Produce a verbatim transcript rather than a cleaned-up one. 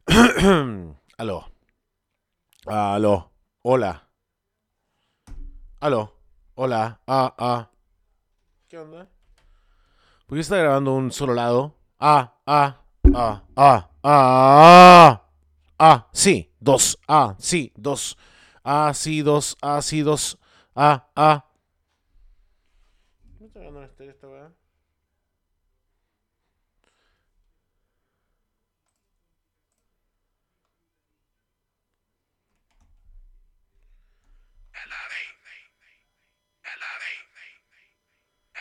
Aló. Aló. Hola. Aló. Hola. Ah, ah. ¿Qué onda? ¿Por qué está grabando un solo lado? Ah, ah, ah, ah, ah. Ah, sí, dos. Ah, sí, dos. Ah, sí, dos. Ah, sí, dos. Ah, ah. ¿No está grabando en estéreo esta weá?